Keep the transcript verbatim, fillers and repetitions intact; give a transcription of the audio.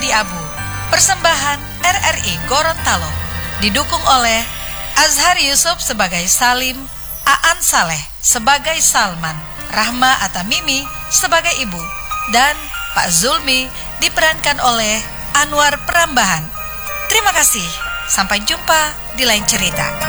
Bayi Abu, persembahan R R I Gorontalo, didukung oleh Azhar Yusuf sebagai Salim, Aan Saleh sebagai Salman, Rahma Atamimi sebagai Ibu, dan Pak Zulmi diperankan oleh Anwar Prambahan. Terima kasih, sampai jumpa di lain cerita.